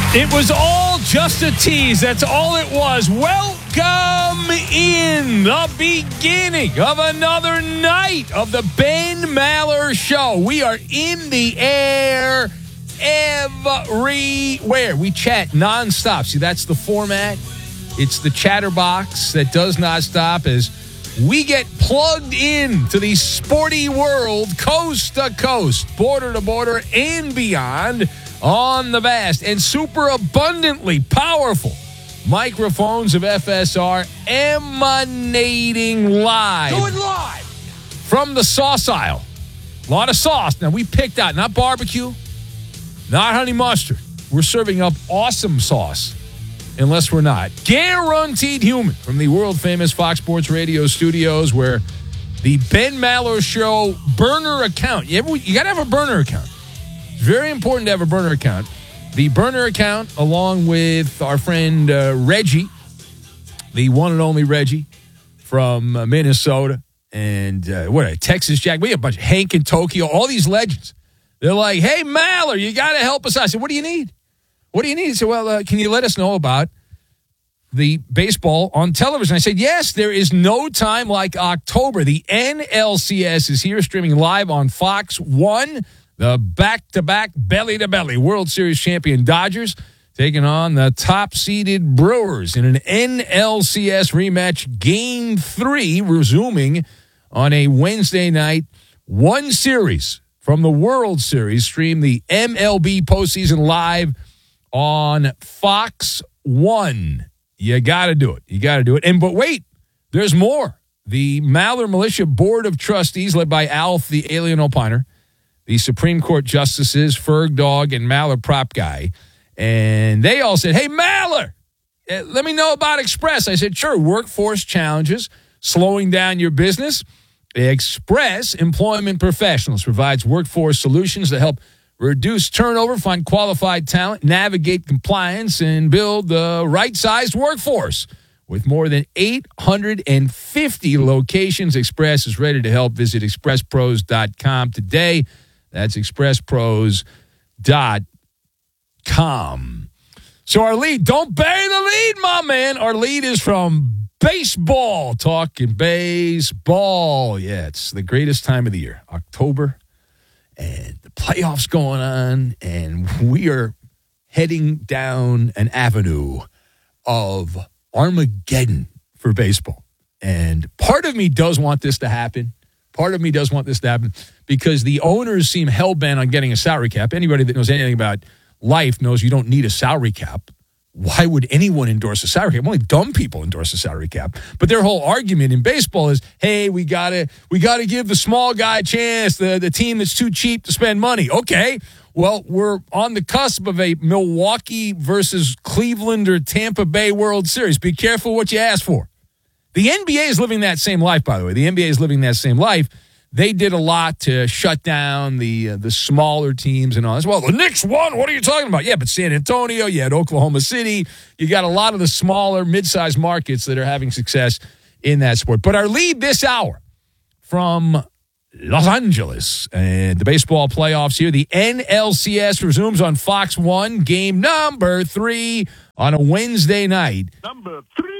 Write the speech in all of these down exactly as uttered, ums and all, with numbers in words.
It was all just a tease. That's all it was. Welcome in the beginning of another night of the Ben Maller Show. We are in the air everywhere. We chat nonstop. See, that's the format. It's the chatterbox that does not stop as we get plugged in to the sporty world, coast to coast, border to border, and beyond on the vast and super abundantly powerful microphones of F S R emanating live. Do it live! From the sauce aisle. A lot of sauce. Now, we picked out not barbecue, not honey mustard. We're serving up awesome sauce. Unless we're not. Guaranteed human from the world-famous Fox Sports Radio studios where the Ben Maller Show burner account. You, ever, you got to have a burner account. It's very important to have a burner account. The burner account, along with our friend uh, Reggie, the one and only Reggie from uh, Minnesota, and uh, what, a Texas Jack. We have a bunch of Hank in Tokyo, all these legends. They're like, hey, Maller, you got to help us out. I said, what do you need? What do you need? He said, well, uh, can you let us know about the baseball on television? I said, yes, there is no time like October. The N L C S is here streaming live on Fox one. The back-to-back, belly-to-belly World Series champion Dodgers taking on the top-seeded Brewers in an N L C S rematch. Game three resuming on a Wednesday night. One series from the World Series. Stream the M L B postseason live on Fox one. You got to do it. You got to do it. And but wait, there's more. The Maller Militia Board of Trustees, led by Alf, the alien opiner, the Supreme Court Justices, Ferg Dog, and Maller Prop Guy, and they all said, hey, Maller, let me know about Express. I said, sure, workforce challenges, slowing down your business. Express Employment Professionals provides workforce solutions that help reduce turnover, find qualified talent, navigate compliance, and build the right-sized workforce. With more than eight hundred fifty locations, Express is ready to help. Visit express pros dot com today. That's express pros dot com. So our lead, don't bury the lead, my man. Our lead is from baseball, talking baseball. Yeah, it's the greatest time of the year, October. And the playoffs going on, and we are heading down an avenue of Armageddon for baseball. And part of me does want this to happen. Part of me does want this to happen because the owners seem hell-bent on getting a salary cap. Anybody that knows anything about life knows you don't need a salary cap. Why would anyone endorse a salary cap? Only dumb people endorse a salary cap. But their whole argument in baseball is, hey, we gotta we gotta give the small guy a chance, the, the team that's too cheap to spend money. Okay, well, we're on the cusp of a Milwaukee versus Cleveland or Tampa Bay World Series. Be careful what you ask for. The N B A is living that same life, by the way. The N B A is living that same life. They did a lot to shut down the uh, the smaller teams and all this. Well, the Knicks won. What are you talking about? Yeah, but San Antonio, you had Oklahoma City. You got a lot of the smaller, mid-sized markets that are having success in that sport. But our lead this hour from Los Angeles and the baseball playoffs here. The N L C S resumes on Fox one. Game number three on a Wednesday night. Number three.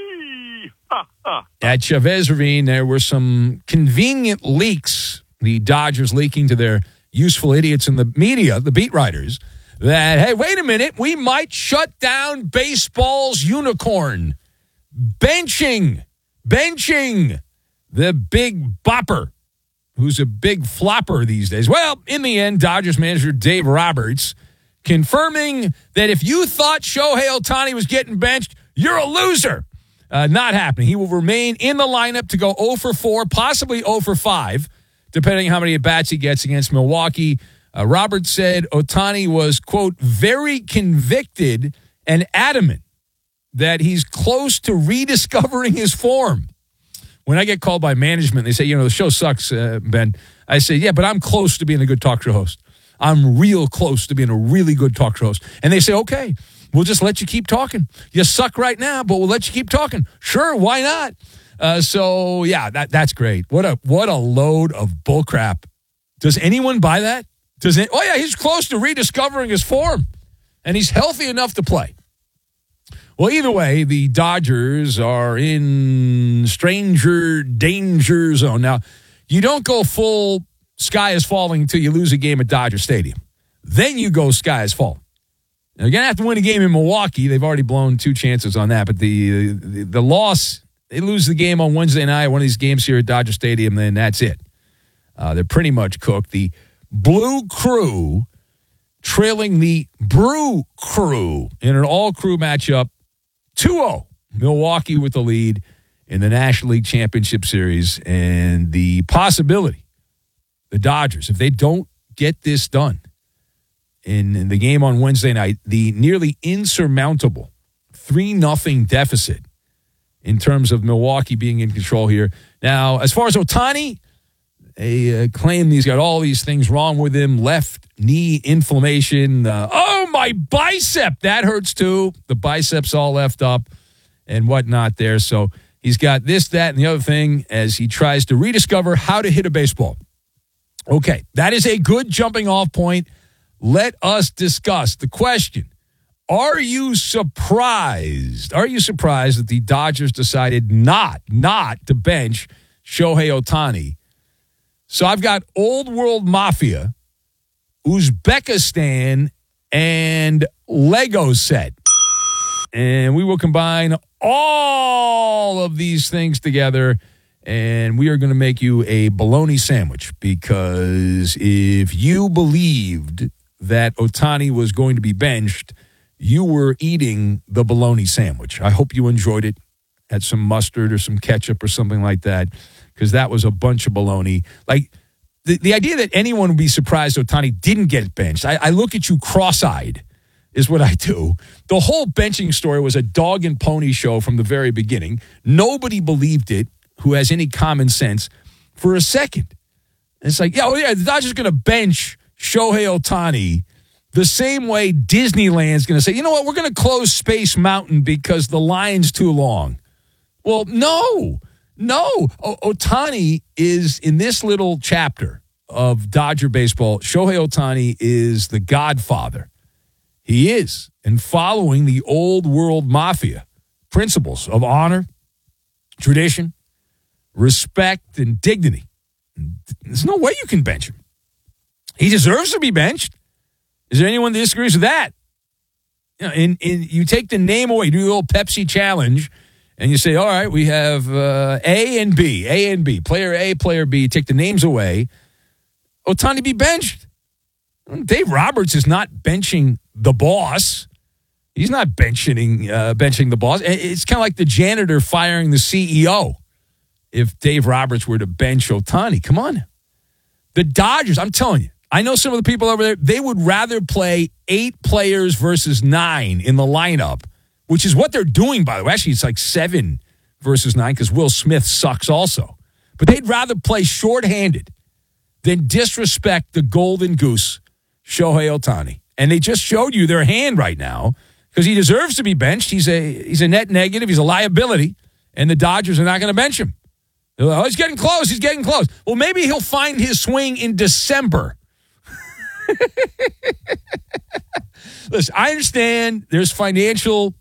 At Chavez Ravine, there were some convenient leaks, the Dodgers leaking to their useful idiots in the media, the beat writers, that, hey, wait a minute, we might shut down baseball's unicorn. Benching, benching the big bopper, who's a big flopper these days. Well, in the end, Dodgers manager Dave Roberts confirming that if you thought Shohei Ohtani was getting benched, you're a loser. Uh, not happening. He will remain in the lineup to go oh for four, possibly oh for five, depending on how many at-bats he gets against Milwaukee. Uh, Roberts said Ohtani was, quote, very convicted and adamant that he's close to rediscovering his form. When I get called by management, they say, you know, the show sucks, uh, Ben. I say, yeah, but I'm close to being a good talk show host. I'm real close to being a really good talk show host. And they say, okay, we'll just let you keep talking. You suck right now, but we'll let you keep talking. Sure, why not? Uh, so, yeah, that that's great. What a what a load of bullcrap. Does anyone buy that? Does it? Oh, yeah, he's close to rediscovering his form. and he's healthy enough to play. Well, either way, the Dodgers are in stranger danger zone. Now, you don't go full sky is falling until you lose a game at Dodger Stadium. Then you go sky is falling. Now, you're going to have to win a game in Milwaukee. They've already blown two chances on that. But the, the, the loss, they lose the game on Wednesday night, one of these games here at Dodger Stadium, then that's it. Uh, they're pretty much cooked. The Blue Crew trailing the Brew Crew in an all-crew matchup. two oh, Milwaukee with the lead in the National League Championship Series, and the possibility, the Dodgers, if they don't get this done in, in the game on Wednesday night, the nearly insurmountable three nothing deficit in terms of Milwaukee being in control here. Now, as far as Ohtani, they uh, claim he's got all these things wrong with him, left knee inflammation. Uh, oh, my bicep, that hurts too. The bicep's all left up and whatnot there. So he's got this, that, and the other thing as he tries to rediscover how to hit a baseball. Okay, that is a good jumping off point. Let us discuss the question. Are you surprised? Are you surprised that the Dodgers decided not, not to bench Shohei Ohtani? So I've got Old World Mafia, Uzbekistan, and Lego set. And we will combine all of these things together, and we are going to make you a bologna sandwich, because if you believed that Ohtani was going to be benched, you were eating the bologna sandwich. I hope you enjoyed it. Had some mustard or some ketchup or something like that, because that was a bunch of bologna. Like, the, the idea that anyone would be surprised Ohtani didn't get benched, I, I look at you cross-eyed, is what I do. The whole benching story was a dog and pony show from the very beginning. Nobody believed it who has any common sense for a second. It's like, yeah, oh yeah, the Dodgers are going to bench Shohei Ohtani the same way Disneyland's going to say, you know what, we're going to close Space Mountain because the line's too long. Well, no, no. O- Ohtani is, in this little chapter of Dodger baseball, Shohei Ohtani is the godfather. He is, and following the old world mafia principles of honor, tradition, respect, and dignity. There's no way you can bench him. He deserves to be benched. Is there anyone that disagrees with that? You know, and, and you take the name away, you do the little Pepsi challenge, and you say, all right, we have uh, A and B, A and B, player A, player B, take the names away. Ohtani be benched. Dave Roberts is not benching the boss. He's not benching uh, benching the boss. It's kind of like the janitor firing the C E O if Dave Roberts were to bench Ohtani. Come on. The Dodgers, I'm telling you, I know some of the people over there, they would rather play eight players versus nine in the lineup, which is what they're doing, by the way. Actually, it's like seven versus nine because Will Smith sucks also. But they'd rather play shorthanded than disrespect the golden goose, Shohei Ohtani. And they just showed you their hand right now because he deserves to be benched. He's a he's a net negative. He's a liability. And the Dodgers are not going to bench him. Like, oh, he's getting close. He's getting close. Well, maybe he'll find his swing in December. Listen, I understand there's financial